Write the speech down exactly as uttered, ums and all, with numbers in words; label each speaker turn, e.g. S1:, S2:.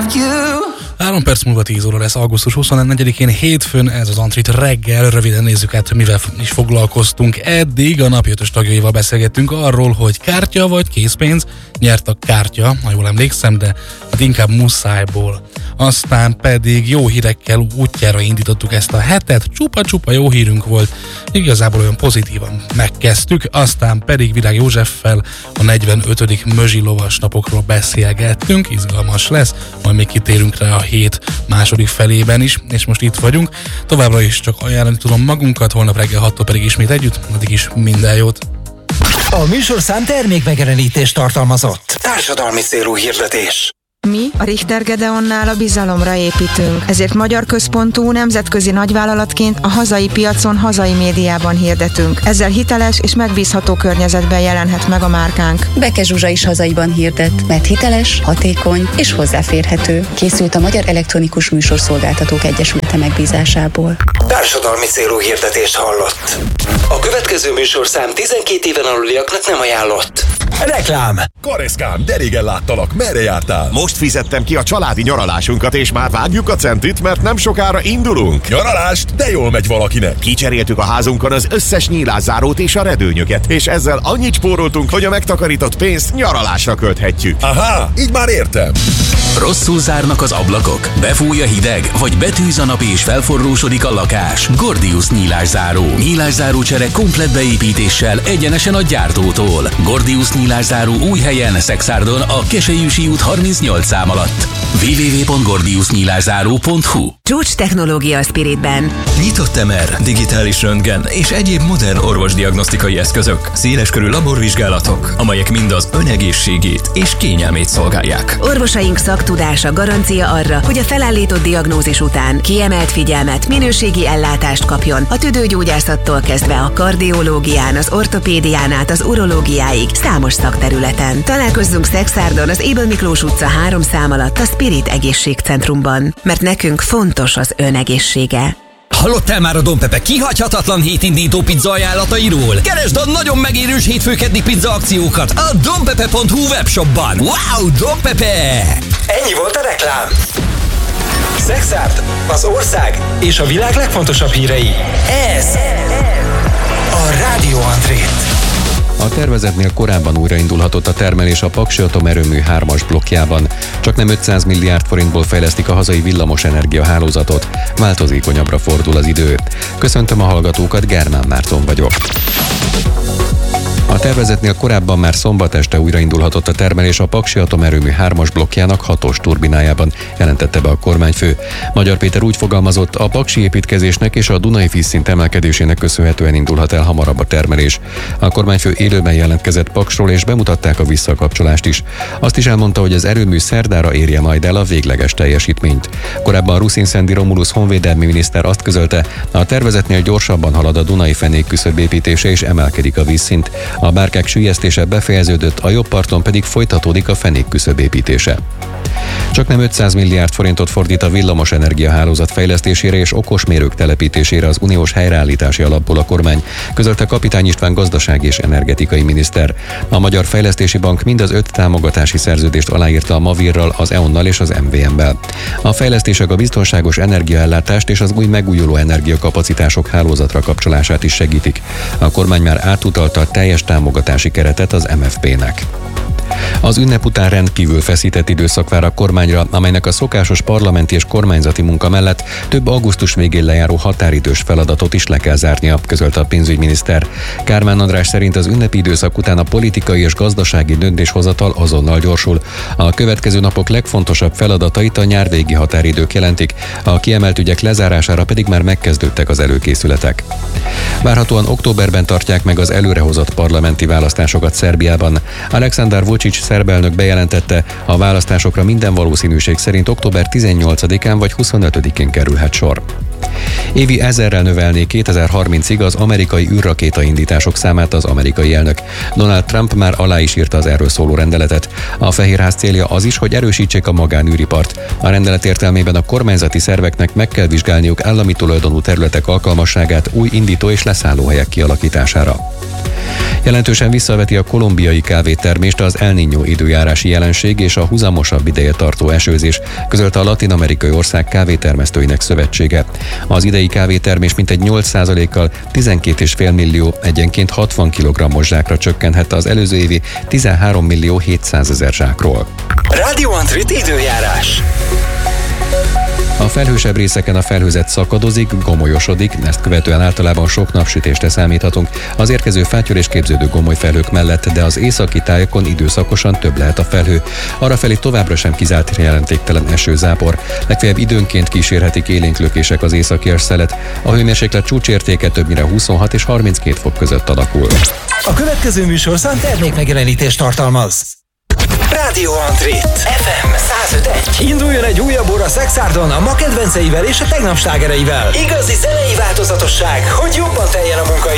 S1: have you.
S2: Három perc múlva tíz óra lesz, augusztus huszonnegyedikén hétfőn, ez az Antrit reggel. Röviden nézzük át, mivel is foglalkoztunk eddig. A napi ötös tagjaival beszélgettünk arról, hogy kártya vagy készpénz. Nyert a kártya, ha jól emlékszem, de hát inkább muszájból. Aztán pedig jó hírekkel útjára indítottuk ezt a hetet, csupa-csupa jó hírünk volt, igazából olyan pozitívan megkezdtük, aztán pedig Virág Józseffel a negyvenötödik Mözsi lovas napokról beszélgettünk, izgalmas lesz, majd még kitérünk rá a hét második felében is, és most itt vagyunk, továbbra is csak ajánlani tudom magunkat, holnap reggel hattól pedig ismét együtt, addig is minden jót!
S3: A műsorszám termékmegjelenítést tartalmazott. Társadalmi célú hirdetés.
S4: Mi a Richter Gedeonnál a bizalomra építünk, ezért magyar központú nemzetközi nagyvállalatként a hazai piacon, hazai médiában hirdetünk. Ezzel hiteles és megbízható környezetben jelenhet meg a márkánk.
S5: Beke Zsuzsa is hazaiban hirdet, mert hiteles, hatékony és hozzáférhető. Készült a Magyar Elektronikus Műsorszolgáltatók Egyesülete megbízásából.
S3: Társadalmi célú hirdetést hallott. A következő műsorszám tizenkét éven aluliaknak nem ajánlott. Reklám!
S6: Kareszkám, de régen láttalak, merre jártál? Most fizettem ki a családi nyaralásunkat, és már vágjuk a centit, mert nem sokára indulunk. Nyaralást? De jól megy valakinek. Kicseréltük a házunkon az összes nyílászárót és a redőnyöket, és ezzel annyit spóroltunk, hogy a megtakarított pénzt nyaralásra költhetjük. Aha, így már értem.
S7: Rosszul zárnak az ablakok, befúj a hideg, vagy betűz a nap és felforrósodik a lakás. Gordius nyílászáró. Nyílászáró csere komplett beépítéssel egyenesen a gyártótól. Gordius nyílászáró új helyen, Szexárdon, a Keselyűsi út harmincnyolc szám alatt. double-u double-u double-u pont gordius nyílászáró pont hu.
S8: Csúcs technológia a Spiritben.
S9: Nyitott em er, digitális röntgen és egyéb modern orvosdiagnosztikai eszközök, széleskörű laborvizsgálatok, amelyek mind az önegészségét és kényelmét szolgálják.
S8: Orvosaink szaktudása garancia arra, hogy a felállított diagnózis után kiemelt figyelmet, minőségi ellátást kapjon a tüdőgyógyászattól kezdve a kardiológián, az ortopédián át az urológiáig számos szakterületen. Találkozzunk Szexárdon az Ébel Miklós utca három szám alatt a Spirit Egészségcentrumban, mert nekünk fontos az önegészsége.
S3: Hallottál már a Don Pepe kihagyhatatlan hétindító pizza ajánlatairól? Keresd a nagyon megérős hétfőkeddi pizza akciókat a donpepe pont hu webshopban. Wow, Don Pepe! Ennyi volt a reklám. Szexárd, az ország és a világ legfontosabb hírei. Ez a Rádió Antrit.
S10: A tervezetnél korábban újraindulhatott a termelés a Paksi Atomerőmű hármas blokkjában. Csaknem ötszáz milliárd forintból fejlesztik a hazai villamosenergia hálózatot. Változékonyabbra fordul az idő. Köszöntöm a hallgatókat, Germán Márton vagyok. A tervezetnél korábban már szombat este újraindulhatott a termelés a Paksi Atomerőmű hármas blokkjának hatos turbinájában, jelentette be a kormányfő. Magyar Péter úgy fogalmazott, a paksi építkezésnek és a Dunai vízszint emelkedésének köszönhetően indulhat el hamarabb a termelés. A kormányfő élőben jelentkezett Paksról és bemutatták a visszakapcsolást is. Azt is elmondta, hogy az erőmű szerdára érje majd el a végleges teljesítményt. Korábban Ruszin Szendi Romulus honvédelmi miniszter azt közölte, a tervezetnél gyorsabban halad a Dunai fenék küszöb építése és emelkedik a vízszint. A bárkák süllyesztése befejeződött, a jobb parton pedig folytatódik a fenék küszöb építése. Csaknem ötszáz milliárd forintot fordít a villamos energiahálózat fejlesztésére és okosmérők telepítésére az uniós helyreállítási alapból a kormány, közölte Kapitány István gazdasági és energetikai miniszter. A Magyar Fejlesztési Bank mind az öt támogatási szerződést aláírta a Mavirral, az é o ennal és az em vé em-mel. A fejlesztések a biztonságos energiaellátást és az új megújuló energiakapacitások hálózatra kapcsolását is segítik. A kormány már átutalta a teljes támogatási keretet az em ef pé-nek. Az ünnep után rendkívül feszített időszak vár a kormányra, amelynek a szokásos parlamenti és kormányzati munka mellett több augusztus végén lejáró határidős feladatot is le kell zárnia, közölte a pénzügyminiszter. Kármán András szerint az ünnepi időszak után a politikai és gazdasági döntéshozatal azonnal gyorsul. A következő napok legfontosabb feladatait a nyárvégi határidők jelentik, a kiemelt ügyek lezárására pedig már megkezdődtek az előkészületek. Várhatóan októberben tartják meg az előrehozott parlamenti választásokat Szerbiában. Alexander Vučić szerb elnök bejelentette, a választásokra minden valószínűség szerint október tizennyolcadikán vagy huszonötödikén kerülhet sor. Évi ezerrel növelné kétezer-harmincig az amerikai űrrakétaindítások számát az amerikai elnök. Donald Trump már alá is írta az erről szóló rendeletet. A Fehérház célja az is, hogy erősítsék a magánűripart. A rendelet értelmében a kormányzati szerveknek meg kell vizsgálniuk állami tulajdonú területek alkalmasságát új indító és leszállóhelyek kialakítására. Jelentősen visszaveti a kolumbiai kávétermést az El Niño időjárási jelenség és a huzamosabb ideje tartó esőzés, közölte a latin-amerikai ország kávétermesztőinek szövetsége. Az idei kávétermés mintegy nyolc százalékkal tizenkét egész öt millió, egyenként hatvan kilogrammos zsákra csökkenhet az előző évi tizenhárom millió hétszázezer zsákról.
S3: Rádió Antrit időjárás.
S10: A felhősebb részeken a felhőzet szakadozik, gomolyosodik, ezt követően általában sok napsütésre számíthatunk. Az érkező fáttyol és képződő gomolyfelhők mellett, de az északi tájakon időszakosan több lehet a felhő. Arrafelé továbbra sem kizárt jelentéktelen esőzápor. Legfeljebb időnként kísérhetik élénklökések az északi szelet. A hőmérséklet csúcsértéke többnyire huszonhat és harminckét fok között alakul.
S3: A következő műsorszám termék megjelenítést tartalmaz. Rádió Antrit ef em száz öt egy. Induljon egy újabb óra Szexárdon a ma kedvenceivel és a tegnap slágereivel. Igazi zenei változatosság, hogy jobban teljen a munka